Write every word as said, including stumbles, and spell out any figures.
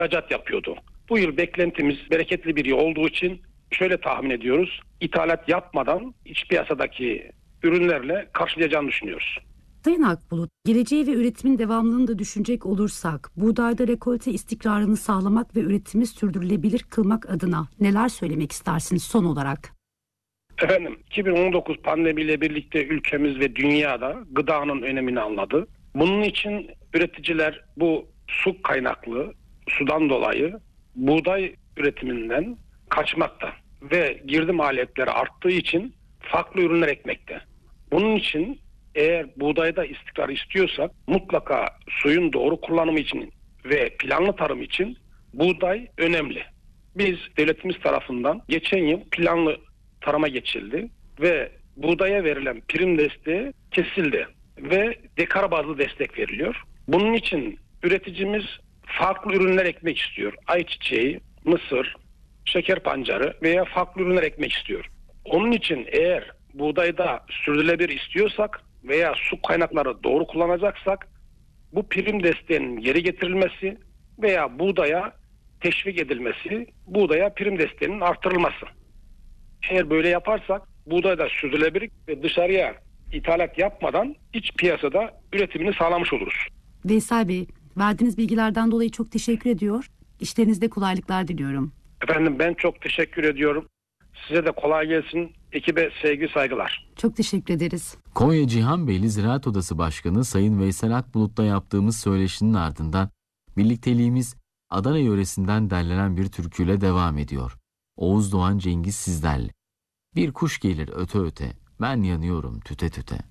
ihracat yapıyordu. Bu yıl beklentimiz bereketli bir yıl olduğu için şöyle tahmin ediyoruz. İthalat yapmadan iç piyasadaki ürünlerle karşılayacağını düşünüyoruz. Sayın Akbulut, geleceği ve üretimin devamlılığını da düşünecek olursak, buğdayda rekolte istikrarını sağlamak ve üretimi sürdürülebilir kılmak adına neler söylemek istersiniz son olarak? Efendim, iki bin on dokuz pandemiyle birlikte ülkemiz ve dünyada gıdanın önemini anladı. Bunun için üreticiler bu su kaynaklı, sudan dolayı buğday üretiminden kaçmakta ve girdi maliyetleri arttığı için farklı ürünler ekmekte. Bunun için eğer buğdayda istikrar istiyorsak mutlaka suyun doğru kullanımı için ve planlı tarım için buğday önemli. Biz devletimiz tarafından geçen yıl planlı tarıma geçildi ve buğdaya verilen prim desteği kesildi ve dekar bazlı destek veriliyor. Bunun için üreticimiz farklı ürünler ekmek istiyor. Ayçiçeği, mısır, şeker pancarı veya farklı ürünler ekmek istiyor. Onun için eğer buğdayda sürdürülebilir istiyorsak veya su kaynakları doğru kullanacaksak bu prim desteğinin geri getirilmesi veya buğdaya teşvik edilmesi, buğdaya prim desteğinin artırılması. Eğer böyle yaparsak buğdayda sürdürülebilir ve dışarıya ithalat yapmadan iç piyasada üretimini sağlamış oluruz. Veysel Bey, verdiğiniz bilgilerden dolayı çok teşekkür ediyor. İşlerinizde kolaylıklar diliyorum. Efendim ben çok teşekkür ediyorum. Size de kolay gelsin. Ekibe sevgi saygılar. Çok teşekkür ederiz. Konya Cihanbeyli Ziraat Odası Başkanı Sayın Veysel Akbulut'la yaptığımız söyleşinin ardından birlikteliğimiz Adana yöresinden derlenen bir türküyle devam ediyor. Oğuz Doğan Cengiz Sizlerle. Bir kuş gelir öte öte, ben yanıyorum tüte tüte.